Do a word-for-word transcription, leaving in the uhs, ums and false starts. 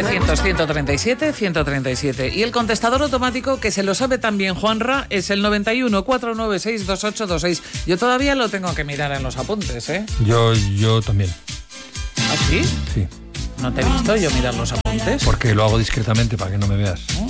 novecientos, ciento treinta y siete, ciento treinta y siete. Y el contestador automático, que se lo sabe también Juanra, es el noventa y uno, cuatrocientos noventa y seis, veintiocho veintiséis. Yo todavía lo tengo que mirar en los apuntes, ¿eh? Yo, yo también. ¿Ah, sí? Sí. ¿No te he visto yo mirar los apuntes? Porque lo hago discretamente para que no me veas. ¿Oh?